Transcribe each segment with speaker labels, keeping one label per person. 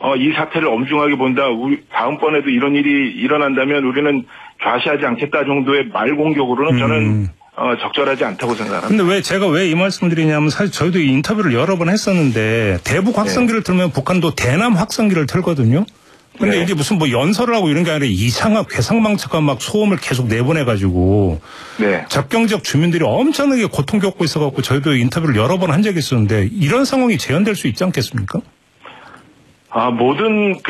Speaker 1: 이 사태를 엄중하게 본다. 다음번에도 이런 일이 일어난다면 우리는 좌시하지 않겠다 정도의 말 공격으로는 저는 적절하지 않다고 생각합니다.
Speaker 2: 근데 제가 왜 이 말씀을 드리냐면 사실 저희도 인터뷰를 여러 번 했었는데 대북 확성기를 틀면 북한도 대남 확성기를 틀거든요. 근데
Speaker 1: 네.
Speaker 2: 이게 무슨 뭐 연설을 하고 이런 게 아니라 이상한 괴상망측한 막 소음을 계속 내보내가지고
Speaker 1: 네.
Speaker 2: 접경 지역 주민들이 엄청나게 고통 겪고 있어갖고 저희도 인터뷰를 여러 번 한 적이 있었는데 이런 상황이 재현될 수 있지 않겠습니까?
Speaker 1: 모든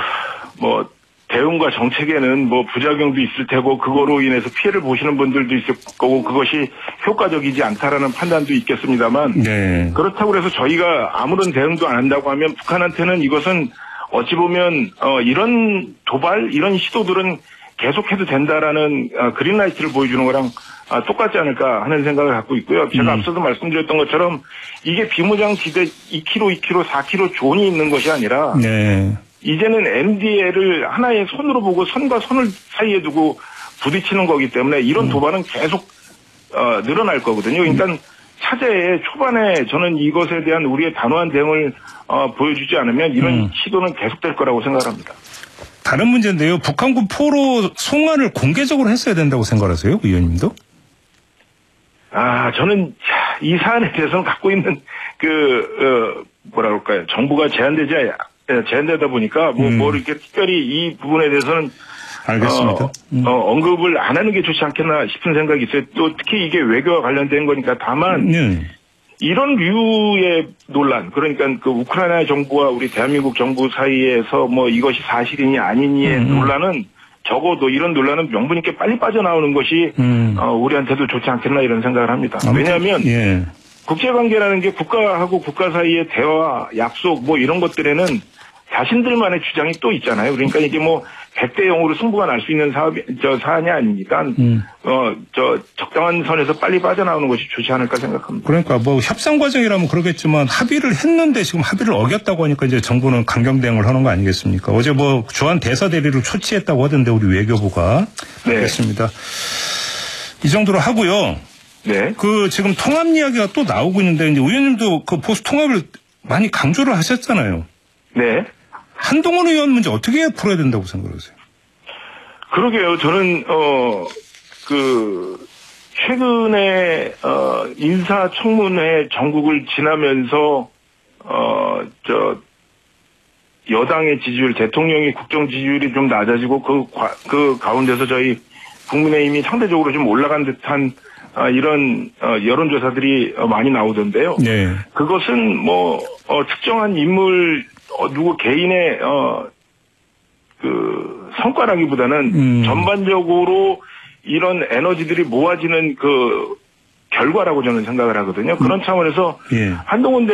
Speaker 1: 대응과 정책에는 부작용도 있을 테고 그거로 인해서 피해를 보시는 분들도 있을 거고 그것이 효과적이지 않다라는 판단도 있겠습니다만
Speaker 2: 네.
Speaker 1: 그렇다고 해서 저희가 아무런 대응도 안 한다고 하면 북한한테는 이것은 어찌 보면 이런 도발 이런 시도들은 계속해도 된다라는 그린라이트를 보여주는 거랑 똑같지 않을까 하는 생각을 갖고 있고요. 제가 앞서도 말씀드렸던 것처럼 이게 비무장지대 2km, 2km, 4km 존이 있는 것이 아니라
Speaker 2: 네.
Speaker 1: 이제는 MDL을 하나의 선으로 보고 선과 선을 사이에 두고 부딪히는 거기 때문에 이런 도발은 계속 늘어날 거거든요. 그러니까 차제에 초반에 저는 이것에 대한 우리의 단호한 대응을 보여주지 않으면 이런 시도는 계속될 거라고 생각합니다.
Speaker 2: 다른 문제인데요. 북한군 포로 송환을 공개적으로 했어야 된다고 생각하세요? 의원님도?
Speaker 1: 저는 이 사안에 대해서는 갖고 있는 뭐라 그럴까요. 정부가 제한되다 보니까 뭐 이렇게 특별히 이 부분에 대해서는
Speaker 2: 알겠습니다.
Speaker 1: 언급을 안 하는 게 좋지 않겠나 싶은 생각이 있어요. 또 특히 이게 외교와 관련된 거니까 다만 이런 류의 논란 그러니까 그 우크라이나 정부와 우리 대한민국 정부 사이에서 이것이 사실이니 아니니의 논란은 적어도 이런 논란은 명분 있게 빨리 빠져나오는 것이 우리한테도 좋지 않겠나 이런 생각을 합니다. 왜냐하면 국제관계라는 게 국가하고 국가 사이의 대화, 약속 이런 것들에는 자신들만의 주장이 또 있잖아요. 그러니까 이게 100대 0으로 승부가 날 수 있는 사안이 아니니까 적당한 선에서 빨리 빠져나오는 것이 좋지 않을까 생각합니다.
Speaker 2: 그러니까 협상 과정이라면 그러겠지만 합의를 했는데 지금 합의를 어겼다고 하니까 이제 정부는 강경 대응을 하는 거 아니겠습니까? 어제 주한 대사 대리를 초치했다고 하던데 우리 외교부가.
Speaker 1: 네.
Speaker 2: 알겠습니다. 이 정도로 하고요.
Speaker 1: 네.
Speaker 2: 지금 통합 이야기가 또 나오고 있는데 이제 의원님도 보수 통합을 많이 강조를 하셨잖아요.
Speaker 1: 네.
Speaker 2: 한동훈 의원 문제 어떻게 풀어야 된다고 생각하세요?
Speaker 1: 그러게요. 저는 최근에 인사청문회 전국을 지나면서 여당의 지지율, 대통령의 국정 지지율이 좀 낮아지고 그 가운데서 저희 국민의힘이 상대적으로 좀 올라간 듯한 이런 여론조사들이 많이 나오던데요.
Speaker 2: 네.
Speaker 1: 그것은 특정한 인물 누구 개인의 성과라기보다는 전반적으로 이런 에너지들이 모아지는 결과라고 저는 생각을 하거든요. 그런 차원에서 한동훈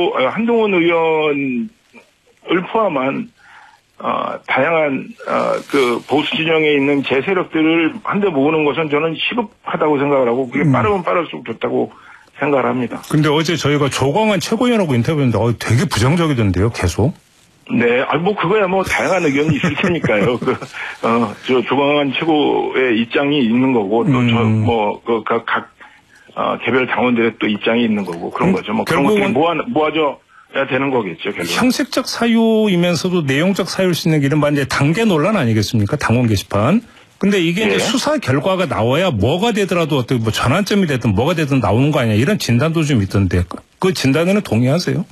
Speaker 1: 의원을 포함한 다양한 보수 진영에 있는 제 세력들을 한데 모으는 것은 저는 시급하다고 생각을 하고 그게 빠르면 빠를수록 좋다고 생각을 합니다. 근데
Speaker 2: 어제 저희가 조광한 최고위원하고 인터뷰했는데 되게 부정적이던데요, 계속.
Speaker 1: 네, 그거야 다양한 의견이 있을 테니까요. 조광한 최고의 입장이 있는 거고 또 각 개별 당원들의 또 입장이 있는 거고 그런 거죠. 그런 것들이 모아져야 되는 거겠죠, 결국.
Speaker 2: 형식적 사유이면서도 내용적 사유일 수 있는 이른바 이제 단계 논란 아니겠습니까? 당원 게시판. 근데 이게 이제 수사 결과가 나와야 뭐가 되더라도 어떻게 전환점이 되든 뭐가 되든 나오는 거 아니야. 이런 진단도 좀 있던데. 그 진단에는 동의하세요?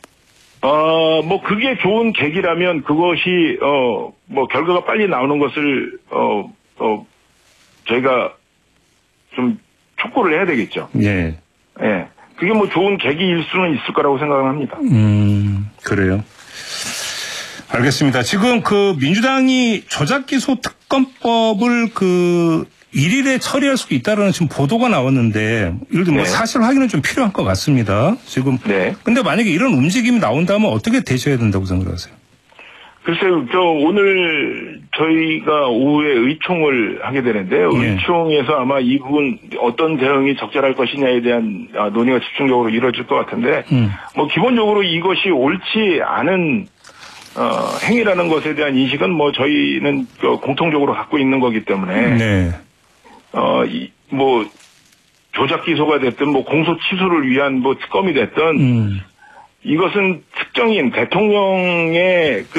Speaker 1: 그게 좋은 계기라면 그것이, 결과가 빨리 나오는 것을, 저희가 좀 촉구를 해야 되겠죠.
Speaker 2: 예.
Speaker 1: 예. 그게 좋은 계기일 수는 있을 거라고 생각을 합니다.
Speaker 2: 그래요. 알겠습니다. 지금 민주당이 조작기소 특검법을 1일에 처리할 수 있다라는 지금 보도가 나왔는데, 예를 들면 사실 확인은 좀 필요한 것 같습니다. 지금. 네. 근데 만약에 이런 움직임이 나온다면 어떻게 대처해야 된다고 생각하세요?
Speaker 1: 글쎄요, 오늘 저희가 오후에 의총을 하게 되는데요. 의총에서 아마 이 부분 어떤 대응이 적절할 것이냐에 대한 논의가 집중적으로 이루어질 것 같은데, 기본적으로 이것이 옳지 않은 행위라는 것에 대한 인식은 저희는 공통적으로 갖고 있는 거기 때문에 조작 기소가 됐든 공소 취소를 위한 특검이 됐든 이것은 특정인 대통령의